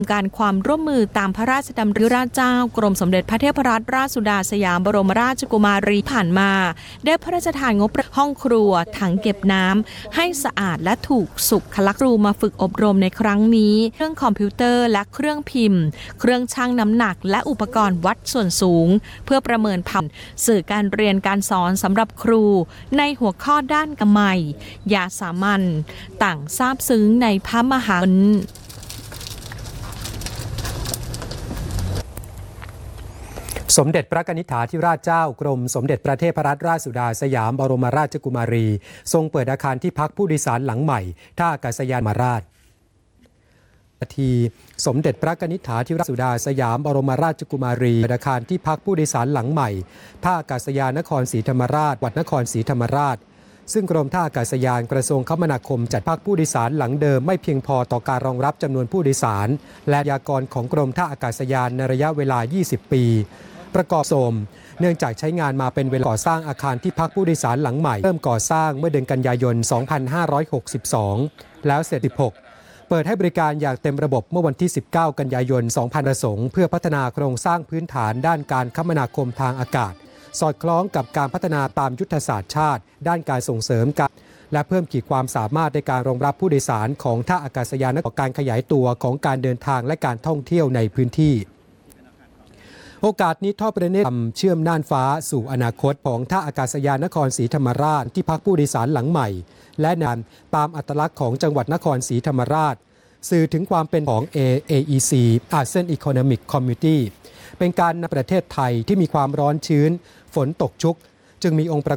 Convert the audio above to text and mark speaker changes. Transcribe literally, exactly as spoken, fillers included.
Speaker 1: การความร่วมมือตามพระราชดำริราชเจ้ากรมสมเด็จพระเทพรัตนราชสุดาสยามบรมราชกุมารีผ่านมาได้พระราชทานงบห้องครัวถังเก็บน้ำให้สะอาดและถูกสุขลักษณ์ครูมาฝึกอบรมในครั้งนี้เครื่องคอมพิวเตอร์และเครื่องพิมพ์เครื่องชั่งน้ำหนักและอุปกรณ์วัดส่วนสูงเพื่อประเมินผลสื่อการเรียนการสอนสำหรับครูในหัวข้อด้านกำไมยาสามัญต่างซาบซึ้งในพระมหากรุณา
Speaker 2: สมเด็จพระนิธิถาธิราชเจ้ากรมสมเด็จพระเทพรัตนราชสุดาสยามบรมราชกุมารีทรงเปิดอาคารที่พักผู้โดยสารหลังใหม่ท่าอากาศยานมหาราชทีสมเด็จพระนิธิถาธิราชสุดาสยามบรมราชกุมารีเปิดอาคารที่พักผู้โดยสารหลังใหม่ท่าอากาศยานนครศรีธรรมราชวัดนครศรีธรรมราชซึ่งกรมท่าอากาศยานกระทรวงคมนาคมจัดพักผู้โดยสารหลังเดิมไม่เพียงพอต่อการรองรับจำนวนผู้โดยสารและยากรของกรมท่าอากาศยานในระยะเวลา ยี่สิบ ปีประกอบโทรมเนื่องจากใช้งานมาเป็นเวลาก่อสร้างอาคารที่พักผู้โดยสารหลังใหม่เริ่มก่อสร้างเมื่อเดือนกันยายน สองพันห้าร้อยหกสิบสอง แล้วเสร็จ สิบหก เปิดให้บริการอย่างเต็มระบบเมื่อวันที่ สิบเก้า กันยายน สองพัน ประสงค์เพื่อพัฒนาโครงสร้างพื้นฐานด้านการคมนาคมทางอากาศสอดคล้องกับการพัฒนาตามยุทธศาสตร์ชาติด้านการส่งเสริมการและเพิ่มขีดความสามารถในการรองรับผู้โดยสารของท่าอากาศยานต่อการขยายตัวของการเดินทางและการท่องเที่ยวในพื้นที่โอกาสนี้ทอดประเนตรเชื่อมน่านฟ้าสู่อนาคตของท่าอากาศยานนครศรีธรรมราชที่พักผู้โดยสารหลังใหม่และนานตามอัตลักษณ์ของจังหวัดนครศรีธรรมราชสื่อถึงความเป็นของ เอ เอ อี ซี ASEAN Economic Community เป็นการนำประเทศไทยที่มีความร้อนชื้นฝนตกชุกจึงมีองค์ประ